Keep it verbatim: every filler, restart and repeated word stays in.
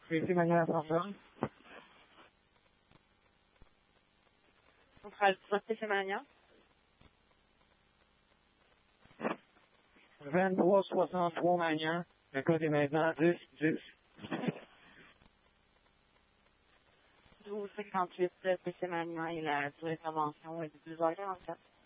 P C Manuel Ascension. Centrale dix-neuf P C Mania. vingt-trois soixante-trois Magnan. Le code est maintenant dix dix. douze cinquante-huit P C Mania et la durée de convention est de deux heures quarante-quatre.